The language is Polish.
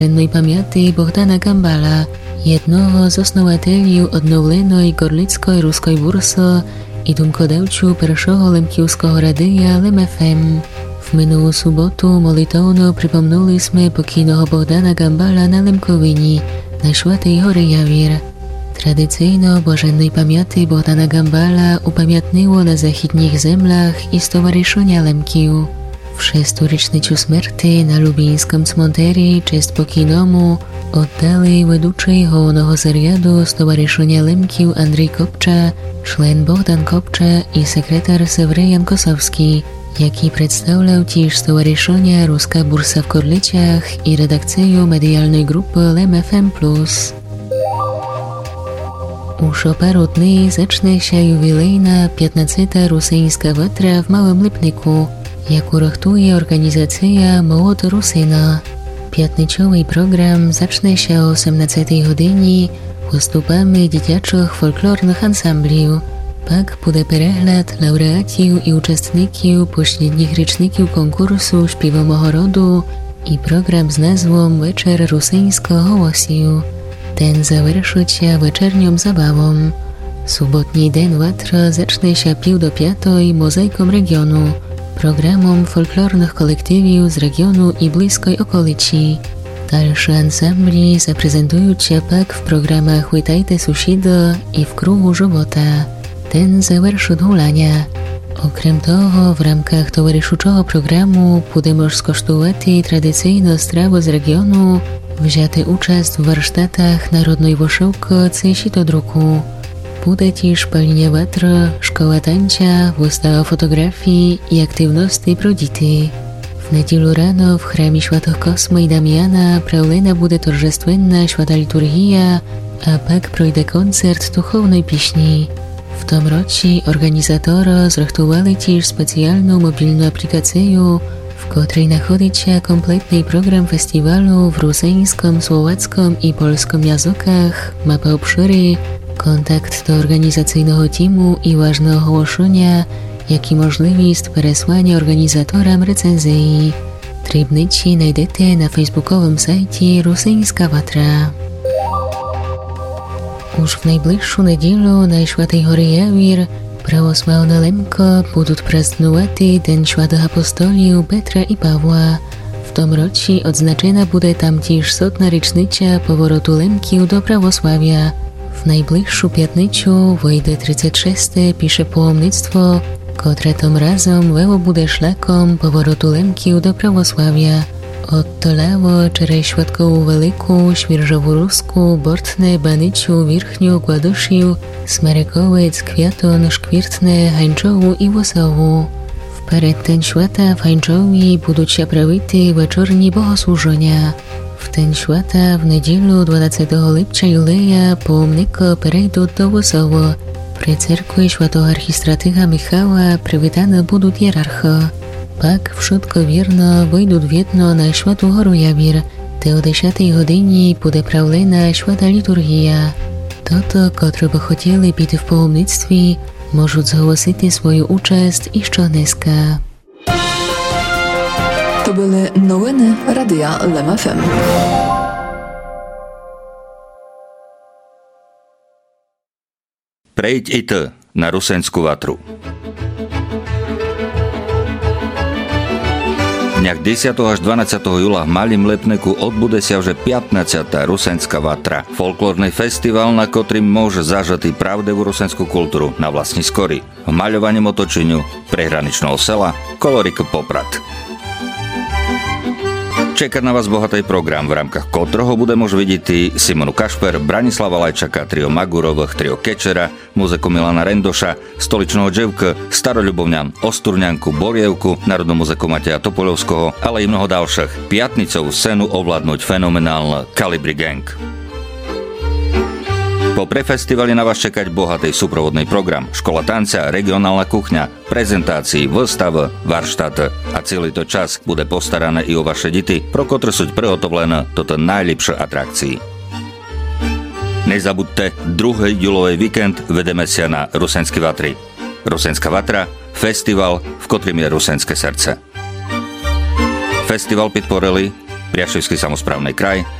Pamiaty Bohdana Gambala, jednego z osnovatelів odnovleної Gorlicької ruskiej bursy i dumkodevču першого лемківського радія Лем-ФМ. В минулу суботу молитовно припомнули ми покійного Богдана Гамбала на Лемковині, на Шватій горі Явір. Традиційно Боженної пам'яти Богдана Гамбала упам'ятнило на західніх землях і Stowarzyszenia Лемків. В 6-річницю смерти на Лубінському цмонтері честь покійному oddali ведучий головного заряду Stowarzyszenia Лемків Андрій Копча, член Богдан Копча і секретар Севриян Косовський, який представляв тіж Stowarzyszenia Ruska Bursa w Korlicach i redakcję medialnej grupy Lem-FM+. Už o paru dní začne się jubilejna 15. Rusyńska Watra w Małym Lipniku, jaką rachtuje organizacja Młod Rusyna. Piatnicowy program zacznie się o 18 godzinie wystupami dzieciaczych folklornych ansambliów. Pak bude prehľad laureatів i uczestników pośrednich roczników konkursu śpiewomego rodu i program z nazwą Večer rusyńskiego głosiu. Ten zaвершить się wieczernią zabawą. Subotni den Watra zacznie się 4:05 mozaiką regionu, programom folklornych kolektywów z regionu i bliskiej okolicy. Dalsze ansambli zaprezentują się pak w programach Witajte Susida i w Krugu Żywota. Ten zaвершить гуляння. Окрім того, в рамках товаришучого programu буде можна скуштувати традиційну страву з регіону, взяти участь в warsztatach народної вишивки чи щитодруку. Буде тіж паління ватри, школа танця, вистава фотографій і активності про діти. В неділю рано в храмі Świętych Kosma i Damiana правлена буде торжественна święta liturgia, a pak пройде koncert duchownej pieśni. W tym roku organizatora zrichtowali też specjalną mobilną aplikację, w której znajduje się kompletny program festiwalu w rosyjskim, słowackim i polskim językach, mapa obszyry, kontakt do organizacyjnego teamu i ważne ogłoszenia, jak i możliwość przesłania organizatorom recenzji. Trybnici znajdziecie na facebookowym sajcie Rusyńska Watra. Już w najbliższą niedzielę na Świętej Hory Jawir prawosławne Lemko będą praznować Den Świętych Apostoliów Petra i Pawła. W tym roku odznaczona będzie tam też 100. rocznica powrotu Lemkiów do prawosławia. W najbliższą piątnicę wejdzie 36. pisze połomnictwo, które tym razem weło będzie szlakom powrotu Lemkiów do prawosławia. Od Tolawo, через Świadkową Wielką, Świerżową Rusku, Bortne, Baniczu, Wierchniu, Gładuszył, Smarekowiec, Kwiaton, Szkwirtne, Hańczową i Łosową. W перед ten święta w Hańczowi będą się prawić wieczornie bogosłużenia. W ten święta w niedzielę 20 lipca Juleja połomniko przejdą do Łosowo. Przy cerkwi świętego archistratyga Michała przywitane będą hierarcha. Pak wszystko wierno wejdą w jedno na Świętą Гору Jawir, gdzie o 10 godzinie będzie prawlena święta liturgia. Toto, którzy by chcieli być w połomnictwie, mogą zgłosić swoją uczest jeszcze dneska. To były nowiny Radia Lem-FM. Prejdź i ty na Rusyńską Watru. V dňach 10. až 12. júla v Malým Lipniku odbude sa už 15. Rusyńska Watra. Folklórny festival, na ktorým môže zažať pravdivú rusyńskú kultúru na vlastní skory. V maľovaním otočeniu prehraničného sela Kolorik Poprad. Čeká na vás bohatý program, v rámkach ktorého bude môcť vidieť Simonu Kašper, Branislava Lajčaka, trio Magurových, trio Kečera, muziku Milana Rendoša, stoličného Dževka, Staroľubovňan, Osturňanku, Borievku, národnú muziku Mateja Topoľovského, ale i mnoho ďalších. Piatnicovú scénu ovládnuť fenomenálne Kalibri Gang. Po prefestivali na vás čekať bohatý súprovodný program, škola tanca, regionálna kuchňa, prezentácií, výstav, warsztat a celý to čas bude postarané i o vaše deti, pro ktoré sú prihotovlené toto najlepšie atrakcii. Nezabudte, 2. júlový víkend vedeme sa na Rusyńskiej Watry. Rusyńska Watra, festival, v ktorým je rusyňské srdce. Festival podporili Priaševský samosprávny kraj,